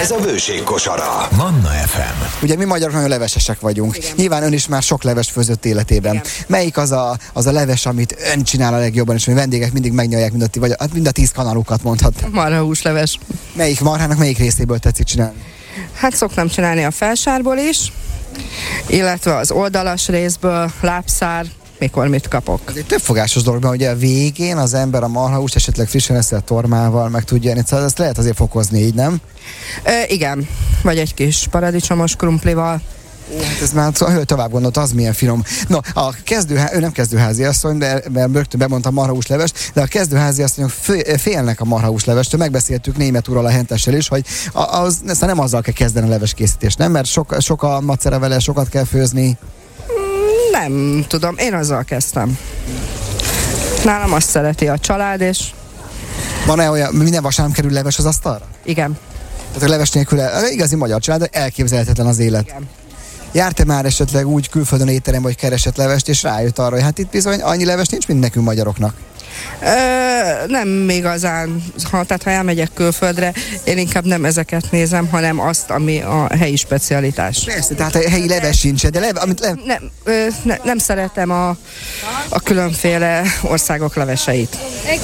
Ez a Bőség kosara. Manna FM. Ugye mi magyarok nagyon levesesek vagyunk. Igen. Nyilván ön is már sok leves főzött életében. Igen. Melyik az a leves, amit ön csinál a legjobban, és a vendégek mindig megnyalják, mind a 10 kanalukat mondhat. Marhahúsleves. Melyik marhának melyik részéből tetszik csinálni? Hát szoktam csinálni a felsárból is, illetve az oldalas részből, lábszár, mikor mit kapok. Ez egy többfogásos dolog, mert ugye a végén az ember a marhahúst esetleg frissen eszel tormával, meg tudja enni, szóval ezt lehet azért fokozni, így nem? Igen, vagy egy kis paradicsomos krumplival. Hát ez már tovább gondolt, az milyen finom. No, ő nem kezdőházi asszony, mert rögtön bemondta a marhahúslevest, de a kezdőházi asszonyok félnek a marhahúslevestől. Megbeszéltük Németh úrral, a Hentessel is, hogy nem azzal kell kezdeni a leveskészítést, nem? Mert sok a macera vele, sokat kell főzni. Nem tudom, én azzal kezdtem. Nálam azt szereti a család, és... Van-e olyan, minden vasárnap kerül leves az asztalra? Igen. Tehát a leves nélkül igazi magyar család, elképzelhetetlen az élet. Igen. Járt-e már esetleg úgy külföldön étterembe, hogy keresett levest, és rájött arra, hogy hát itt bizony annyi leves nincs, mint nekünk magyaroknak? Nem igazán, tehát ha elmegyek külföldre, én inkább nem ezeket nézem, hanem azt, ami a helyi specialitás. Persze, tehát a helyi leves sincs, de nem szeretem a különféle országok leveseit.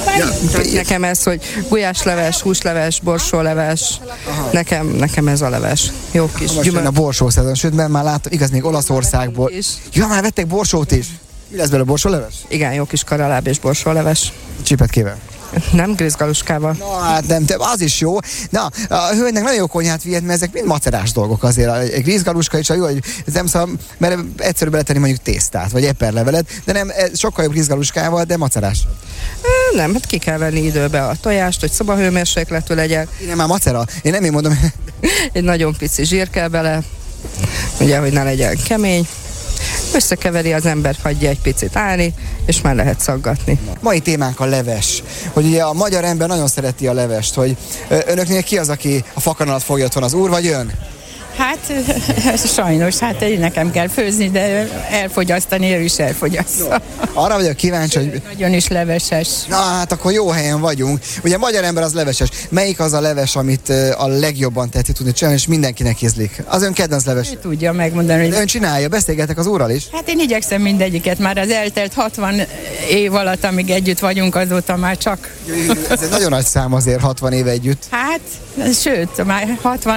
Nekem ez, hogy gulyásleves, húsleves, borsóleves, nekem ez a leves. Jó kis gyümölcs. A borsószezon, sőt, mert már láttam, igaz, még Olaszországból. Ja, már vettek borsót is. Mi lesz belőle, borsóleves? Igen, jó kis karaláb és borsóleves. Csipetkével? Nem, grízgaluskával. Na, hát nem, az is jó. Na, a hölgynek nagyon jó konyhát vihet, mert ezek mind macerás dolgok azért. Egy grízgaluska is, jó, hogy nem szabad, mert egyszerűbb beletenni mondjuk tésztát, vagy eperlevelet, de nem, sokkal jobb grízgaluskával, de macerás. Nem, hát ki kell venni időbe a tojást, hogy szobahőmérsékletű legyen. Én már macera, én mondom. Egy nagyon pici zsír kell bele, ugye, hogy ne legyen kemény. Összekeveri az ember, hagyja egy picit állni, és már lehet szaggatni. Mai témánk a leves. Hogy ugye a magyar ember nagyon szereti a levest, hogy önöknél ki az, aki a fakanalat fogja otthon, az úr vagy ön? Hát sajnos, én nekem kell főzni, de elfogyasztani, ő is elfogyasztja. Arra vagyok kíváncsi, hogy... Nagyon is leveses. Na hát akkor jó helyen vagyunk. Ugye a magyar ember az leveses. Melyik az a leves, amit a legjobban tetszik tudni csinálni, és mindenkinek ízlik? Az ön kedvenc leves? Ő tudja megmondani, hogy... De ön csinálja, beszélgetek az úrral is? Hát én igyekszem mindegyiket. Már az eltelt 60 év alatt, amíg együtt vagyunk, azóta már csak... Ez egy nagyon nagy szám azért, 60 éve együtt. Hát, sőt, már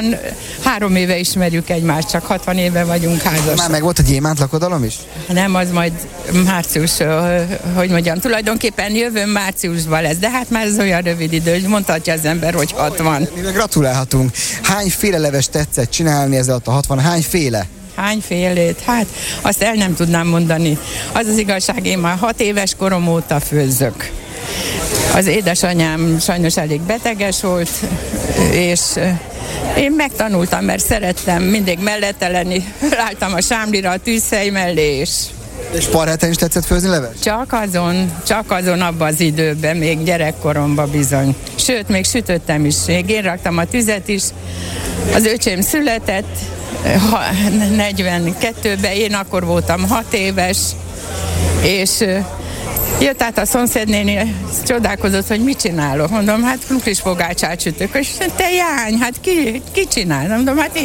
63 éve ismerjük egymást, csak 60 éve vagyunk házasok. Már meg volt a gyémánt lakodalom is? Nem, az majd március, hogy mondjam, tulajdonképpen jövő márciusban lesz, de hát már ez olyan rövid idő, hogy mondhatja az ember, hogy 60. Mi meg gratulálhatunk. Hányféle leves tetszett csinálni ezzel a 60? Hányféle? Hányfélét? Hát azt el nem tudnám mondani. Az az igazság, én már 6 éves korom óta főzzök. Az édesanyám sajnos elég beteges volt, és én megtanultam, mert szerettem mindig mellette lenni. Álltam a sámlira, a tűzhely mellé, És parheten is tetszett főzni leves? Csak azon abban az időben, még gyerekkoromban bizony. Sőt, még sütöttem is. Én raktam a tüzet is. Az öcsém született 42-ben, én akkor voltam 6 éves, és jött át a szomszédnéni, csodálkozott, hogy mit csinálok. Mondom, hát krumplis pogácsát sütök. És te jány, hát ki csinál? Mondom, hát én